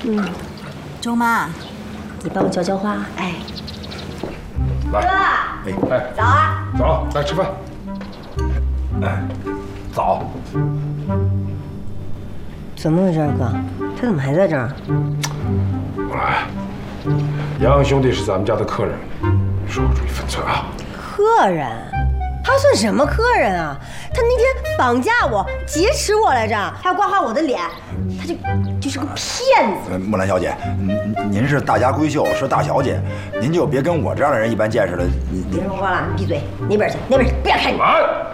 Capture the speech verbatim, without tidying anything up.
嗯，周妈，你帮我浇浇花。哎， 来， 哥， 哎哎， 早啊！ 早，来吃饭。哎，早。 怎么回事，哥？他怎么还在这儿？ 哎，杨兄弟是咱们家的客人，说话注意分寸啊。 客人？他算什么客人啊？他那天绑架我、劫持我来着，还要刮花我的脸，他就就是个骗子。 呃，木兰小姐，您您是大家闺秀，是大小姐，您就别跟我这样的人一般见识了。你别说话了，你闭嘴，那边去，那边去，不想看你。